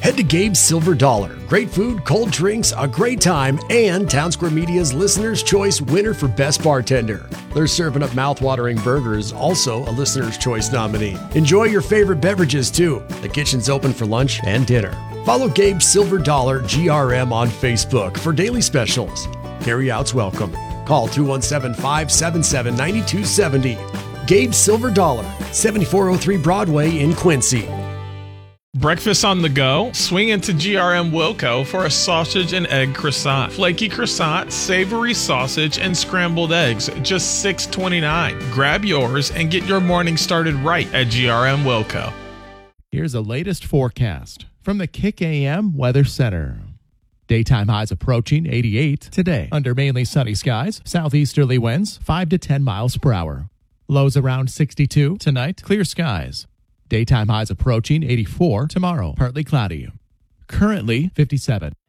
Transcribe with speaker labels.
Speaker 1: Head to Gabe's Silver Dollar. Great food, cold drinks, a great time, and Town Square Media's Listener's Choice winner for Best Bartender. They're serving up mouthwatering burgers, also a Listener's Choice nominee. Enjoy your favorite beverages, too. The kitchen's open for lunch and dinner. Follow Gabe's Silver Dollar GRM on Facebook for daily specials. Carry-outs welcome. Call 217-577-9270. Gabe's Silver Dollar, 7403 Broadway in Quincy.
Speaker 2: Breakfast on the go? Swing into GRM Wilco for a sausage and egg croissant. Flaky croissant, savory sausage, and scrambled eggs, just $6.29. Grab yours and get your morning started right at GRM Wilco.
Speaker 3: Here's the latest forecast from the Kick AM Weather Center. Daytime highs approaching 88 today under mainly sunny skies, southeasterly winds 5 to 10 miles per hour. Lows around 62 tonight, clear skies. Daytime highs approaching 84 tomorrow, partly cloudy. Currently 57.